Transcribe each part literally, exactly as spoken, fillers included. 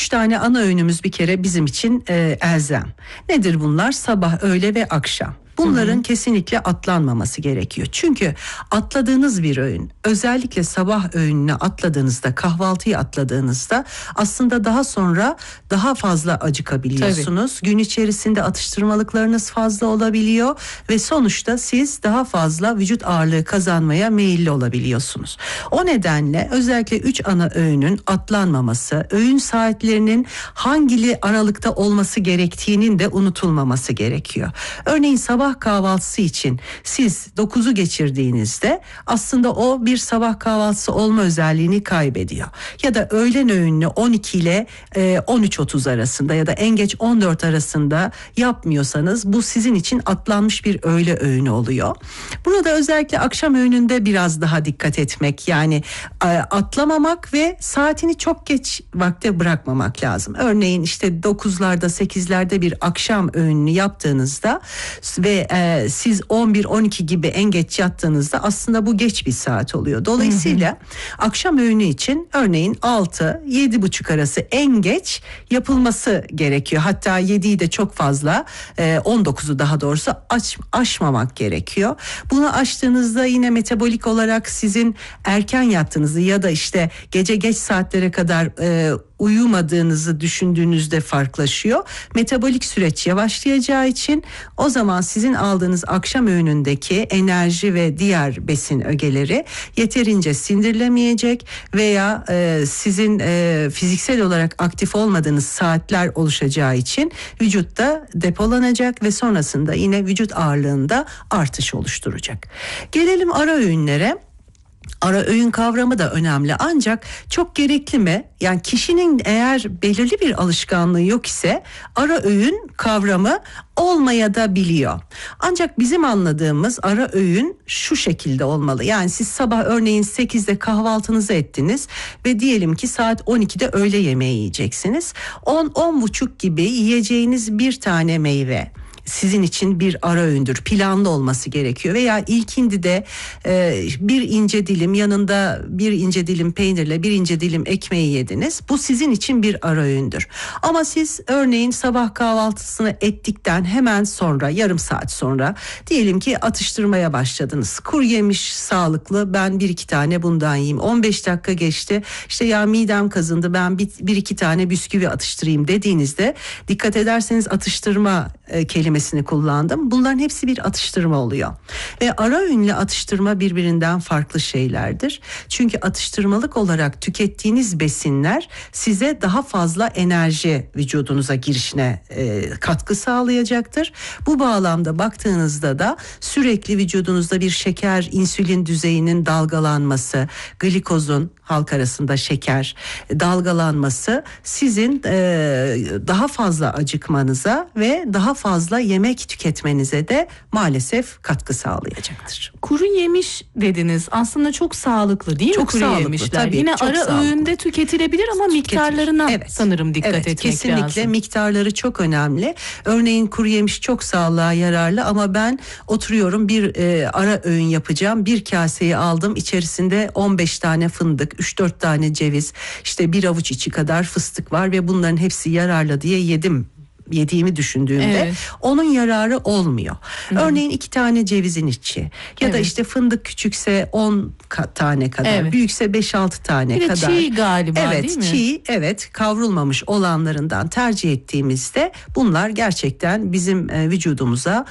üç tane ana öğünümüz bir kere bizim için e, elzem. Nedir bunlar? Sabah, öğle ve akşam. Bunların hı hı. kesinlikle atlanmaması gerekiyor. Çünkü atladığınız bir öğün, özellikle sabah öğününü atladığınızda, kahvaltıyı atladığınızda aslında daha sonra daha fazla acıkabiliyorsunuz. Tabii. Gün içerisinde atıştırmalıklarınız fazla olabiliyor ve sonuçta siz daha fazla vücut ağırlığı kazanmaya meyilli olabiliyorsunuz. O nedenle özellikle üç ana öğünün atlanmaması, öğün saatlerinin hangili aralıkta olması gerektiğinin de unutulmaması gerekiyor. Örneğin sabah Sabah kahvaltısı için siz dokuzu geçirdiğinizde aslında o bir sabah kahvaltısı olma özelliğini kaybediyor. Ya da öğlen öğününü on iki ile on üç otuz arasında ya da en geç on dört arasında yapmıyorsanız bu sizin için atlanmış bir öğle öğünü oluyor. Burada özellikle akşam öğününde biraz daha dikkat etmek, yani atlamamak ve saatini çok geç vakte bırakmamak lazım. Örneğin işte dokuzlarda sekizlerde bir akşam öğününü yaptığınızda ve e, siz on bir on iki gibi en geç yattığınızda aslında bu geç bir saat oluyor. Dolayısıyla hı hı. akşam öğünü için örneğin altı yedi buçuk arası en geç yapılması gerekiyor. Hatta yediyi de çok fazla, e, on dokuzu daha doğrusu aç, aşmamak gerekiyor. Bunu aştığınızda yine metabolik olarak sizin erken yattığınızı ya da işte gece geç saatlere kadar e, uyumadığınızı düşündüğünüzde farklılaşıyor. Metabolik süreç yavaşlayacağı için o zaman sizin aldığınız akşam öğünündeki enerji ve diğer besin ögeleri yeterince sindirilemeyecek veya e, sizin e, fiziksel olarak aktif olmadığınız saatler oluşacağı için vücutta depolanacak ve sonrasında yine vücut ağırlığında artış oluşturacak. Gelelim ara öğünlere. Ara öğün kavramı da önemli, ancak çok gerekli mi? Yani kişinin eğer belirli bir alışkanlığı yok ise ara öğün kavramı olmaya da biliyor. Ancak bizim anladığımız ara öğün şu şekilde olmalı. Yani siz sabah örneğin sekizde kahvaltınızı ettiniz ve diyelim ki saat on ikide öğle yemeği yiyeceksiniz. on on buçuk gibi yiyeceğiniz bir tane meyve sizin için bir ara öğündür. Planlı olması gerekiyor. Veya ilkindi de e, bir ince dilim, yanında bir ince dilim peynirle bir ince dilim ekmeği yediniz. Bu sizin için bir ara öğündür. Ama siz örneğin sabah kahvaltısını ettikten hemen sonra, yarım saat sonra diyelim ki atıştırmaya başladınız. Kuru yemiş sağlıklı, ben bir iki tane bundan yiyeyim. on beş dakika geçti, işte ya midem kazındı, ben bir, bir iki tane bisküvi atıştırayım dediğinizde dikkat ederseniz atıştırma e, kelimesini kullandım. Bunların hepsi bir atıştırma oluyor. Ve ara öğünle atıştırma birbirinden farklı şeylerdir. Çünkü atıştırmalık olarak tükettiğiniz besinler size daha fazla enerji vücudunuza girişine e, katkı sağlayacaktır. Bu bağlamda baktığınızda da sürekli vücudunuzda bir şeker, insülin düzeyinin dalgalanması, glikozun, halk arasında şeker dalgalanması sizin e, daha fazla acıkmanıza ve daha fazla yemek tüketmenize de maalesef katkı sağlayacaktır. Kuru yemiş dediniz. Aslında çok sağlıklı değil çok mi kuru sağlıklı, yemişler? tabii, yine ara sağlıklı. Öğünde tüketilebilir ama Tüketilir. miktarlarına evet. sanırım dikkat evet, etmek kesinlikle lazım. Kesinlikle miktarları çok önemli. Örneğin kuru yemiş çok sağlığa yararlı ama ben oturuyorum bir e, ara öğün yapacağım. Bir kaseyi aldım, içerisinde on beş tane fındık, üç dört tane ceviz, işte bir avuç içi kadar fıstık var ve bunların hepsi yararlı diye yedim. Yediğimi düşündüğümde evet. onun yararı olmuyor. Hı-hı. Örneğin iki tane cevizin içi ya evet. da işte fındık küçükse on tane kadar, evet. büyükse beş altı tane bir kadar. Bir de çiğ galiba evet, değil mi? Çiğ, evet, kavrulmamış olanlarından tercih ettiğimizde bunlar gerçekten bizim vücudumuza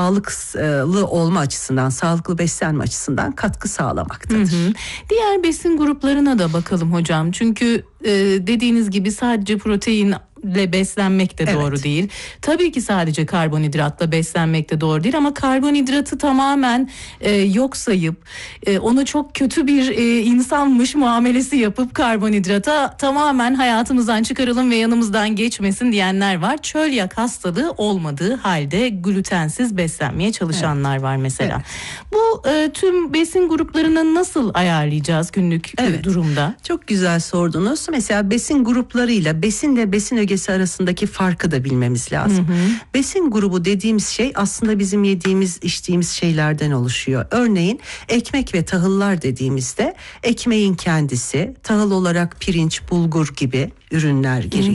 sağlıklı olma açısından, sağlıklı beslenme açısından katkı sağlamaktadır. Hı-hı. Diğer besin gruplarına da bakalım hocam. Çünkü e, dediğiniz gibi sadece protein ile beslenmek de evet. doğru değil. Tabii ki sadece karbonhidratla beslenmek de doğru değil ama karbonhidratı tamamen e, yok sayıp e, onu çok kötü bir e, insanmış muamelesi yapıp karbonhidrata tamamen hayatımızdan çıkaralım ve yanımızdan geçmesin diyenler var. Çölyak hastalığı olmadığı halde glutensiz beslenmeye çalışanlar evet. var mesela. Evet. Bu e, tüm besin gruplarını nasıl ayarlayacağız günlük evet. durumda? Çok güzel sordunuz. Mesela besin gruplarıyla besinle besin ögesi arasındaki farkı da bilmemiz lazım. Hı hı. Besin grubu dediğimiz şey aslında bizim yediğimiz, içtiğimiz şeylerden oluşuyor. Örneğin ekmek ve tahıllar dediğimizde ekmeğin kendisi, tahıl olarak pirinç, bulgur gibi ürünler giriyor.